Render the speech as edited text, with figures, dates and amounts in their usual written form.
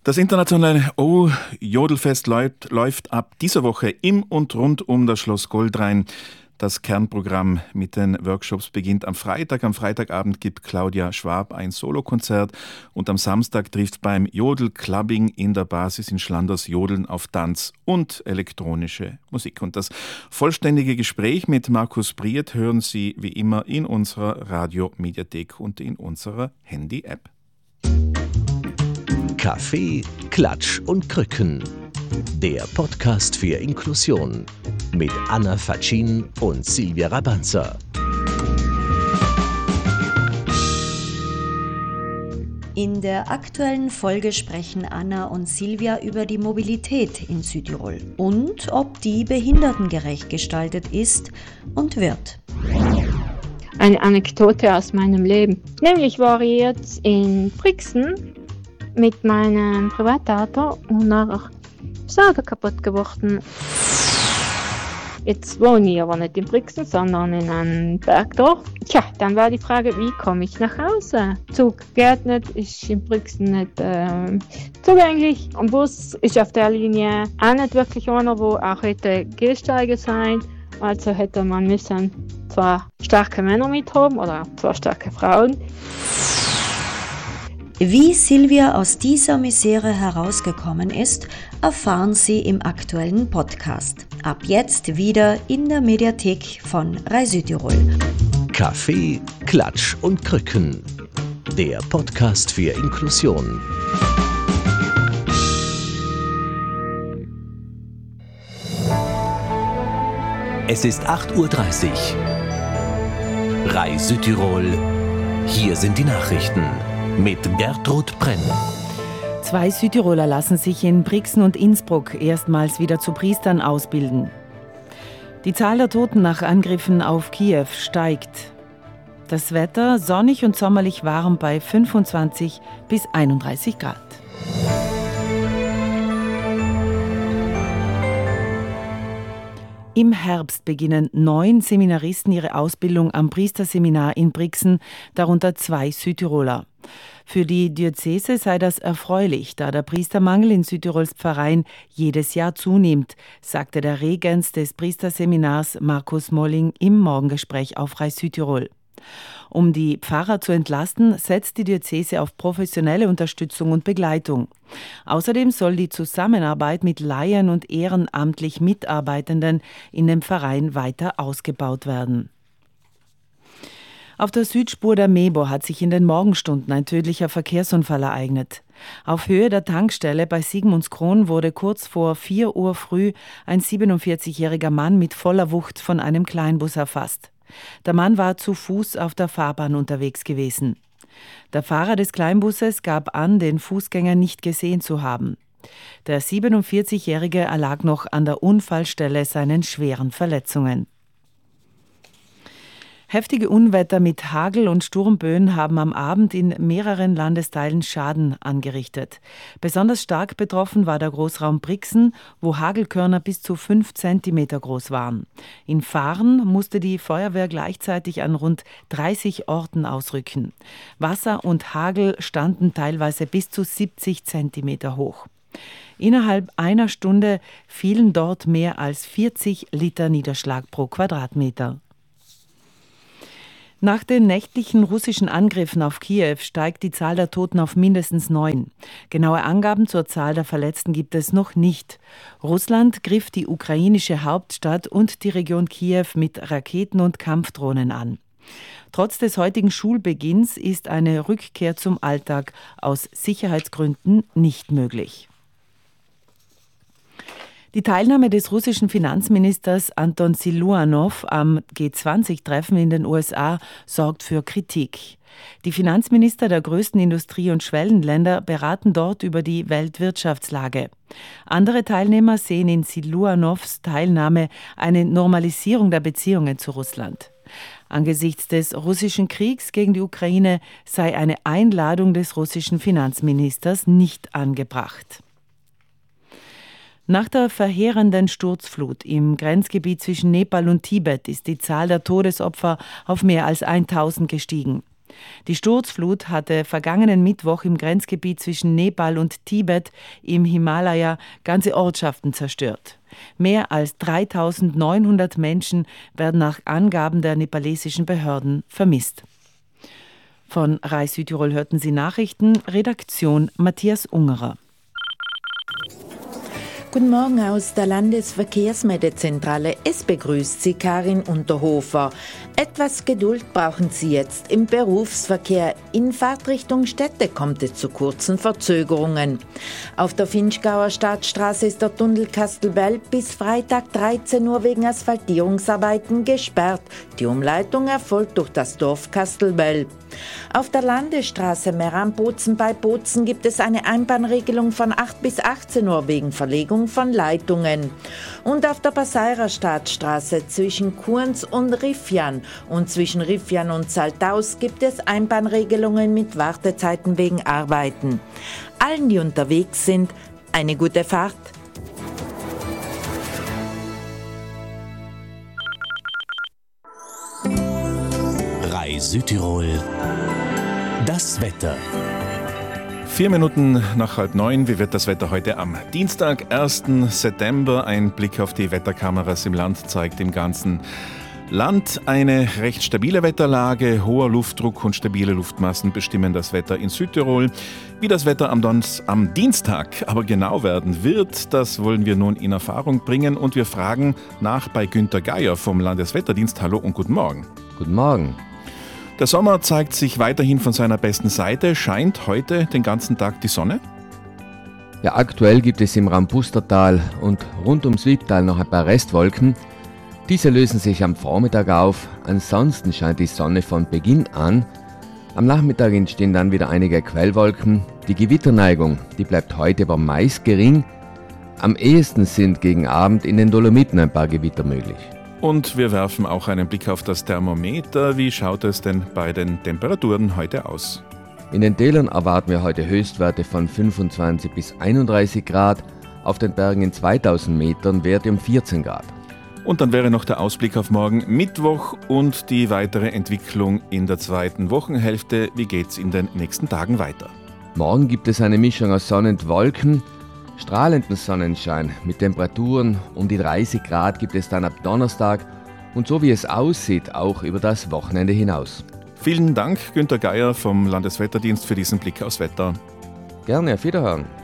Das internationale Jodelfest läuft ab dieser Woche im und rund um das Schloss Goldrhein. Das Kernprogramm mit den Workshops beginnt am Freitag. Am Freitagabend gibt Claudia Schwab ein Solokonzert und am Samstag trifft beim Jodel-Clubbing in der Basis in Schlanders Jodeln auf Tanz und elektronische Musik. Und das vollständige Gespräch mit Markus Briet hören Sie wie immer in unserer Radio-Mediathek und in unserer Handy-App. Kaffee, Klatsch und Krücken. Der Podcast für Inklusion mit Anna Fatschin und Silvia Rabanza. In der aktuellen Folge sprechen Anna und Silvia über die Mobilität in Südtirol und ob die behindertengerecht gestaltet ist und wird. Eine Anekdote aus meinem Leben. Nämlich war ich jetzt in Brixen mit meinem Privatauto und nachher ist das Auto kaputt geworden. Jetzt wohne ich aber nicht in Brixen, sondern in einem Bergdorf. Tja, dann war die Frage, wie komme ich nach Hause? Zug geht nicht, ist in Brixen nicht zugänglich. Am Bus ist auf der Linie auch nicht wirklich einer, wo auch hätte Gehsteige sein. Also hätte man müssen zwei starke Männer mit haben oder zwei starke Frauen. Wie Silvia aus dieser Misere herausgekommen ist, erfahren Sie im aktuellen Podcast. Ab jetzt wieder in der Mediathek von Rai Südtirol. Kaffee, Klatsch und Krücken. Der Podcast für Inklusion. Es ist 8:30 Uhr. Rai Südtirol. Hier sind die Nachrichten mit Gertrud Brenn. 2 Südtiroler lassen sich in Brixen und Innsbruck erstmals wieder zu Priestern ausbilden. Die Zahl der Toten nach Angriffen auf Kiew steigt. Das Wetter sonnig und sommerlich warm bei 25 bis 31 Grad. Im Herbst beginnen 9 Seminaristen ihre Ausbildung am Priesterseminar in Brixen, darunter 2 Südtiroler. Für die Diözese sei das erfreulich, da der Priestermangel in Südtirols Pfarreien jedes Jahr zunimmt, sagte der Regens des Priesterseminars Markus Molling im Morgengespräch auf Rai Südtirol. Um die Pfarrer zu entlasten, setzt die Diözese auf professionelle Unterstützung und Begleitung. Außerdem soll die Zusammenarbeit mit Laien und ehrenamtlich Mitarbeitenden in den Pfarreien weiter ausgebaut werden. Auf der Südspur der Mebo hat sich in den Morgenstunden ein tödlicher Verkehrsunfall ereignet. Auf Höhe der Tankstelle bei Sigmundskron wurde kurz vor 4 Uhr früh ein 47-jähriger Mann mit voller Wucht von einem Kleinbus erfasst. Der Mann war zu Fuß auf der Fahrbahn unterwegs gewesen. Der Fahrer des Kleinbusses gab an, den Fußgänger nicht gesehen zu haben. Der 47-Jährige erlag noch an der Unfallstelle seinen schweren Verletzungen. Heftige Unwetter mit Hagel und Sturmböen haben am Abend in mehreren Landesteilen Schaden angerichtet. Besonders stark betroffen war der Großraum Brixen, wo Hagelkörner bis zu 5 Zentimeter groß waren. In Fahren musste die Feuerwehr gleichzeitig an rund 30 Orten ausrücken. Wasser und Hagel standen teilweise bis zu 70 Zentimeter hoch. Innerhalb einer Stunde fielen dort mehr als 40 Liter Niederschlag pro Quadratmeter. Nach den nächtlichen russischen Angriffen auf Kiew steigt die Zahl der Toten auf mindestens 9. Genaue Angaben zur Zahl der Verletzten gibt es noch nicht. Russland griff die ukrainische Hauptstadt und die Region Kiew mit Raketen und Kampfdrohnen an. Trotz des heutigen Schulbeginns ist eine Rückkehr zum Alltag aus Sicherheitsgründen nicht möglich. Die Teilnahme des russischen Finanzministers Anton Siluanow am G20-Treffen in den USA sorgt für Kritik. Die Finanzminister der größten Industrie- und Schwellenländer beraten dort über die Weltwirtschaftslage. Andere Teilnehmer sehen in Siluanows Teilnahme eine Normalisierung der Beziehungen zu Russland. Angesichts des russischen Kriegs gegen die Ukraine sei eine Einladung des russischen Finanzministers nicht angebracht. Nach der verheerenden Sturzflut im Grenzgebiet zwischen Nepal und Tibet ist die Zahl der Todesopfer auf mehr als 1000 gestiegen. Die Sturzflut hatte vergangenen Mittwoch im Grenzgebiet zwischen Nepal und Tibet im Himalaya ganze Ortschaften zerstört. Mehr als 3.900 Menschen werden nach Angaben der nepalesischen Behörden vermisst. Von RAI Südtirol hörten Sie Nachrichten, Redaktion Matthias Ungerer. Guten Morgen aus der Landesverkehrsmeldezentrale. Es begrüßt Sie Karin Unterhofer. Etwas Geduld brauchen Sie jetzt im Berufsverkehr. In Fahrtrichtung Städte kommt es zu kurzen Verzögerungen. Auf der Vinschgauer Stadtstraße ist der Tunnel Kastelbell bis Freitag 13 Uhr wegen Asphaltierungsarbeiten gesperrt. Die Umleitung erfolgt durch das Dorf Kastelbell. Auf der Landesstraße Meran-Bozen bei Bozen gibt es eine Einbahnregelung von 8 bis 18 Uhr wegen Verlegung von Leitungen. Und auf der Passairer Stadtstraße zwischen Kurns und Rifjan und zwischen Rifjan und Saltaus gibt es Einbahnregelungen mit Wartezeiten wegen Arbeiten. Allen, die unterwegs sind, eine gute Fahrt. RAI Südtirol. Das Wetter. 4 Minuten nach 8:30. Wie wird das Wetter heute am Dienstag, 1. September? Ein Blick auf die Wetterkameras im Land zeigt im ganzen Land eine recht stabile Wetterlage. Hoher Luftdruck und stabile Luftmassen bestimmen das Wetter in Südtirol. Wie das Wetter am Dienstag aber genau werden wird, das wollen wir nun in Erfahrung bringen. Und wir fragen nach bei Günter Geier vom Landeswetterdienst. Hallo und guten Morgen. Guten Morgen. Der Sommer zeigt sich weiterhin von seiner besten Seite. Scheint heute den ganzen Tag die Sonne? Ja, aktuell gibt es im Rampustertal und rund ums Wiebtal noch ein paar Restwolken. Diese lösen sich am Vormittag auf. Ansonsten scheint die Sonne von Beginn an. Am Nachmittag entstehen dann wieder einige Quellwolken. Die Gewitterneigung, die bleibt heute aber meist gering. Am ehesten sind gegen Abend in den Dolomiten ein paar Gewitter möglich. Und wir werfen auch einen Blick auf das Thermometer. Wie schaut es denn bei den Temperaturen heute aus? In den Tälern erwarten wir heute Höchstwerte von 25 bis 31 Grad. Auf den Bergen in 2000 Metern Werte um 14 Grad. Und dann wäre noch der Ausblick auf morgen Mittwoch und die weitere Entwicklung in der zweiten Wochenhälfte. Wie geht's in den nächsten Tagen weiter? Morgen gibt es eine Mischung aus Sonne und Wolken. Strahlenden Sonnenschein mit Temperaturen um die 30 Grad gibt es dann ab Donnerstag und so wie es aussieht, auch über das Wochenende hinaus. Vielen Dank, Günter Geier vom Landeswetterdienst, für diesen Blick aufs Wetter. Gerne, auf Wiederhören.